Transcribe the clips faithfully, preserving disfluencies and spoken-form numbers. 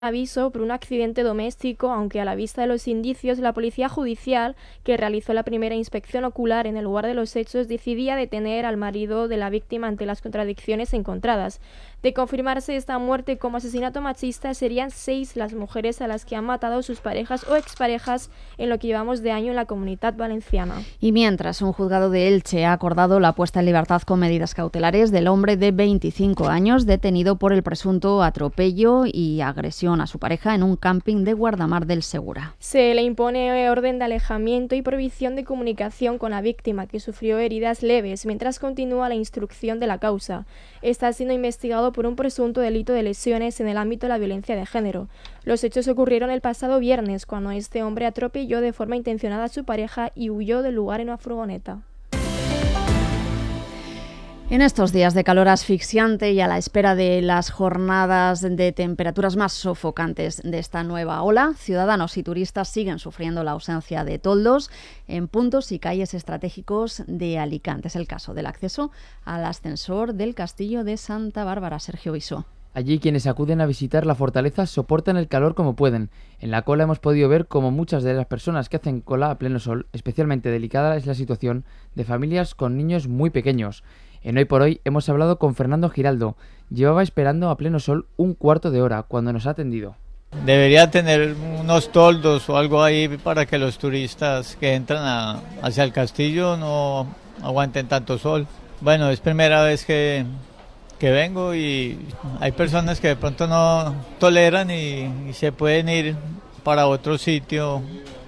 aviso por un accidente doméstico, aunque a la vista de los indicios, la policía judicial, que realizó la primera inspección ocular en el lugar de los hechos, decidía detener al marido de la víctima ante las contradicciones encontradas. De confirmarse esta muerte como asesinato machista, serían seis las mujeres a las que han matado sus parejas o exparejas en lo que llevamos de año en la Comunidad Valenciana. Y mientras, un juzgado de Elche ha acordado la puesta en libertad con medidas cautelares del hombre de veinticinco años detenido por el presunto atropello y agresión a su pareja en un camping de Guardamar del Segura. Se le impone orden de alejamiento y prohibición de comunicación con la víctima, que sufrió heridas leves, mientras continúa la instrucción de la causa. Está siendo investigado por un presunto delito de lesiones en el ámbito de la violencia de género. Los hechos ocurrieron el pasado viernes, cuando este hombre atropelló de forma intencionada a su pareja y huyó del lugar en una furgoneta. En estos días de calor asfixiante y a la espera de las jornadas de temperaturas más sofocantes de esta nueva ola, ciudadanos y turistas siguen sufriendo la ausencia de toldos en puntos y calles estratégicos de Alicante. Es el caso del acceso al ascensor del Castillo de Santa Bárbara. Sergio Bisó. Allí quienes acuden a visitar la fortaleza soportan el calor como pueden. En la cola hemos podido ver cómo muchas de las personas que hacen cola a pleno sol, especialmente delicada es la situación de familias con niños muy pequeños. En Hoy por Hoy hemos hablado con Fernando Giraldo. Llevaba esperando a pleno sol un cuarto de hora cuando nos ha atendido. Debería tener unos toldos o algo ahí para que los turistas que entran a, hacia el castillo no aguanten tanto sol. Bueno, es primera vez que, que vengo y hay personas que de pronto no toleran y, y se pueden ir para otro sitio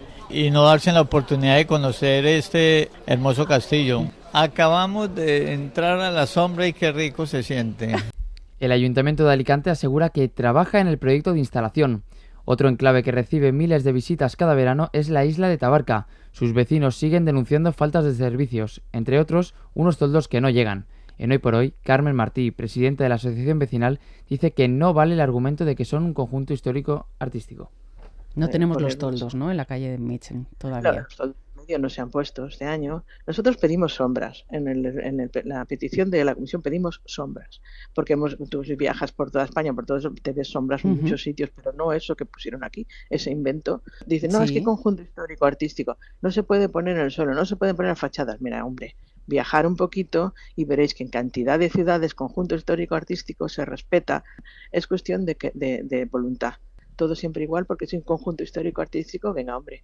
y no darse la oportunidad de conocer este hermoso castillo. Acabamos de entrar a la sombra y qué rico se siente. El Ayuntamiento de Alicante asegura que trabaja en el proyecto de instalación. Otro enclave que recibe miles de visitas cada verano es la isla de Tabarca. Sus vecinos siguen denunciando faltas de servicios, entre otros, unos toldos que no llegan. En Hoy por Hoy, Carmen Martí, presidenta de la Asociación Vecinal, dice que no vale el argumento de que son un conjunto histórico artístico. No tenemos los toldos, ¿no?, en la calle de Mitchen todavía. No, los toldos medio no se han puesto este año. Nosotros pedimos sombras. En, el, en el, la petición de la comisión pedimos sombras. Porque hemos, tú viajas por toda España, por todo eso, te ves sombras en uh-huh. muchos sitios, pero no eso que pusieron aquí, ese invento. Dicen, no, sí. es que conjunto histórico artístico no se puede poner en el suelo, no se pueden poner en fachadas. Mira, hombre, viajar un poquito y veréis que en cantidad de ciudades conjunto histórico artístico se respeta. Es cuestión de, que, de, de voluntad. Todo siempre igual porque es un conjunto histórico artístico, venga, hombre.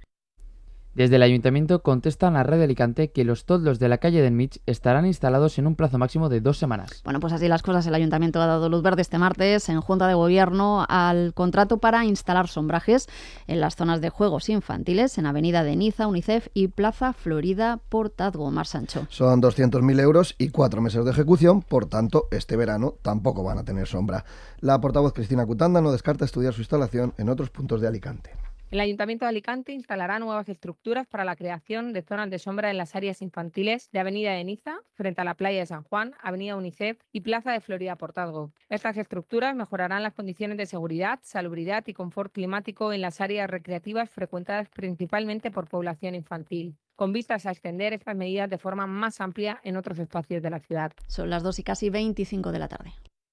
Desde el Ayuntamiento contestan a Radio Alicante que los toldos de la calle del Mig estarán instalados en un plazo máximo de dos semanas. Bueno, pues así las cosas. El Ayuntamiento ha dado luz verde este martes en Junta de Gobierno al contrato para instalar sombrajes en las zonas de juegos infantiles en Avenida de Niza, UNICEF y Plaza Florida Portazgo. Mar Sancho. Son doscientos mil euros y cuatro meses de ejecución, por tanto, este verano tampoco van a tener sombra. La portavoz Cristina Cutanda no descarta estudiar su instalación en otros puntos de Alicante. El Ayuntamiento de Alicante instalará nuevas estructuras para la creación de zonas de sombra en las áreas infantiles de Avenida de Niza, frente a la playa de San Juan, Avenida UNICEF y Plaza de Florida Portazgo. Estas estructuras mejorarán las condiciones de seguridad, salubridad y confort climático en las áreas recreativas frecuentadas principalmente por población infantil, con vistas a extender estas medidas de forma más amplia en otros espacios de la ciudad. Son las dos y casi veinticinco de la tarde.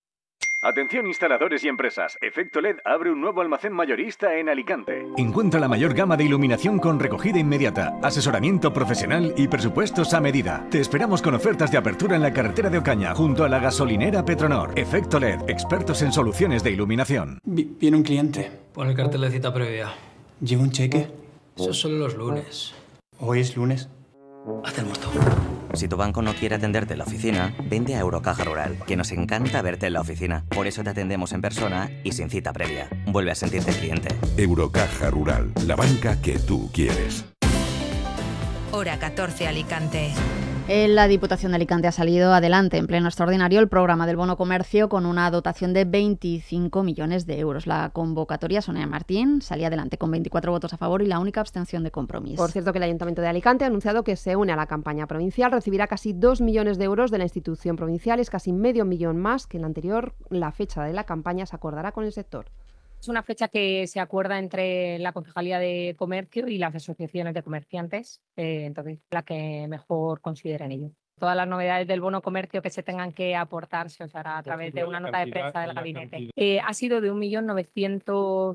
Atención instaladores y empresas, Efecto L E D abre un nuevo almacén mayorista en Alicante. Encuentra la mayor gama de iluminación con recogida inmediata, asesoramiento profesional y presupuestos a medida. Te esperamos con ofertas de apertura en la carretera de Ocaña, junto a la gasolinera Petronor. Efecto L E D, expertos en soluciones de iluminación. Vi- Viene un cliente. Pon el cartel de cita previa. ¿Lleva un cheque? Eso es solo los lunes. ¿Hoy es lunes? Haz el muerto. Si tu banco no quiere atenderte en la oficina, vente a Eurocaja Rural, que nos encanta verte en la oficina. Por eso te atendemos en persona y sin cita previa. Vuelve a sentirte cliente. Eurocaja Rural, la banca que tú quieres. Hora catorce, Alicante. En la Diputación de Alicante ha salido adelante en pleno extraordinario el programa del bono comercio con una dotación de veinticinco millones de euros. La convocatoria, Sonia Martín, salía adelante con veinticuatro votos a favor y la única abstención de Compromís. Por cierto, que el Ayuntamiento de Alicante ha anunciado que se une a la campaña provincial, recibirá casi dos millones de euros de la institución provincial, es casi medio millón más que en la anterior. La fecha de la campaña se acordará con el sector. Es una fecha que se acuerda entre la Concejalía de Comercio y las asociaciones de comerciantes, eh, entonces la que mejor consideren ello. Todas las novedades del bono comercio que se tengan que aportar se os hará a través de una nota de prensa del gabinete. Eh, ha sido de un millón novecientos